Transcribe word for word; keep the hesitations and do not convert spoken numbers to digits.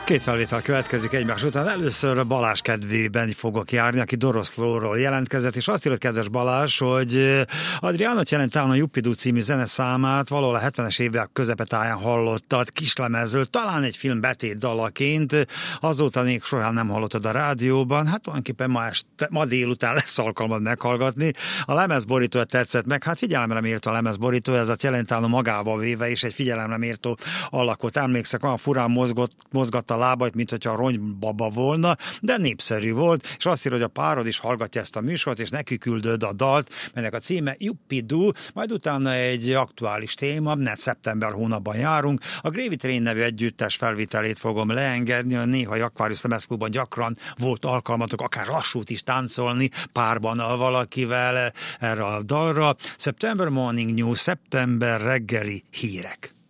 Két felvétel következik egymás után. Először Balázs kedvében fogok járni, aki Doroszlóról jelentkezett, és azt írott kedves Balázs, hogy Adriano Celentano Juppidú című zeneszámát valahol a hetvenes évek közepetáján hallottad kislemezről, talán egy film betét dalaként, azóta még soha nem hallottad a rádióban, hát tulajdonképpen ma, este, ma délután lesz alkalmad meghallgatni. A lemezborító tetszett meg, hát figyelemre méltó a lemezborító, ez a Celentano magába véve, és egy figyelemre méltó alakot. Emlékszek, olyan furán mozgott, mozgatta a lábait, mint hogyha ronybaba volna, de népszerű volt, és azt írja, hogy a párod is hallgatja ezt a műsort, és neki küldöd a dalt, melynek a címe Juppidú, majd utána egy aktuális téma, mert szeptember hónapban járunk. A Gravy Train nevű együttes felvételét fogom leengedni, a néha Aquarius lemezklubban gyakran volt alkalmatok akár lassút is táncolni párban valakivel erre a dalra. September Morning News, szeptember reggeli hírek.